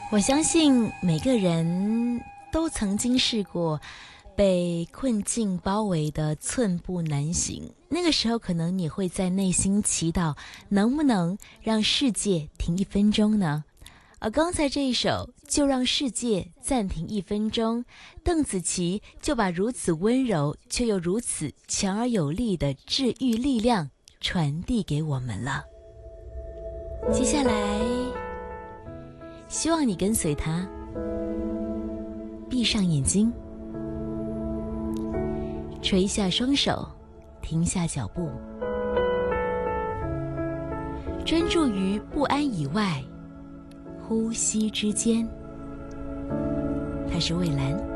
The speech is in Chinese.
我相信每个人都曾经试过被困境包围的寸步难行，那个时候可能你会在内心祈祷，能不能让世界停1分钟呢？而刚才这一首就让世界暂停1分钟，邓紫棋就把如此温柔却又如此强而有力的治愈力量传递给我们了。接下来希望你跟随他，闭上眼睛，垂下双手，停下脚步，专注于不安以外呼吸之间。他是蔚蓝。